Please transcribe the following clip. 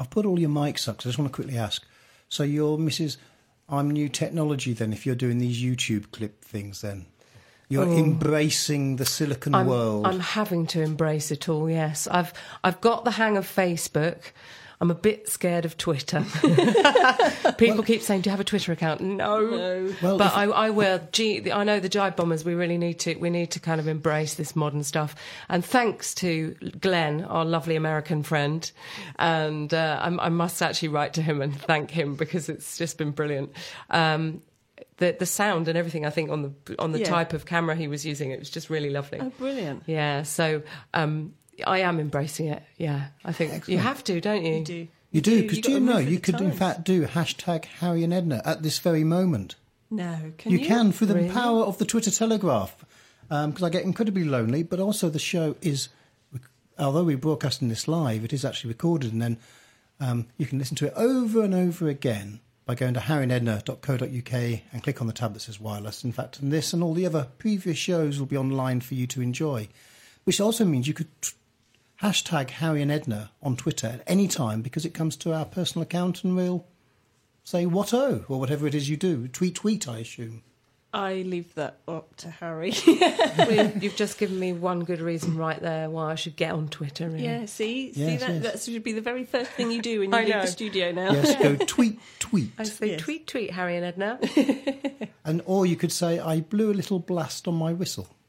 I've put all your mics up, 'cause I just want to quickly ask. So you're Mrs. I'm New Technology then, if you're doing these YouTube clip things then? You're embracing the silicon world. I'm having to embrace it all, yes. I've got the hang of Facebook. I'm a bit scared of Twitter. People keep saying, do you have a Twitter account? No. Well, but I will. I know the Jive Bombers, we need to kind of embrace this modern stuff. And thanks to Glenn, our lovely American friend, and I must actually write to him and thank him because it's just been brilliant. The sound and everything, I think, on the type of camera he was using, it was just really lovely. Oh, brilliant. Yeah, so I am embracing it, yeah. I think Excellent. You have to, don't you? You do. You do, because do you know, you you could in fact do hashtag Harry and Edna at this very moment. No, You can, through the Really? power of the Twitter Telegraph, because I get incredibly lonely, but also the show is, although we're broadcasting this live, it is actually recorded, and then you can listen to it over and over again by going to harryandedna.co.uk and click on the tab that says wireless. In fact, and this and all the other previous shows will be online for you to enjoy, which also means you could hashtag Harry and Edna on Twitter at any time, because it comes to our personal account and we'll say what-oh, or whatever it is you do. Tweet, I assume. I leave that up to Harry. You've just given me one good reason right there why I should get on Twitter. Really. Yeah, see Yes, that? yes. That should be the very first thing you do when you I leave know. the studio now. Yes, go tweet. I say Yes. tweet, Harry and Edna. Or you could say, I blew a little blast on my whistle.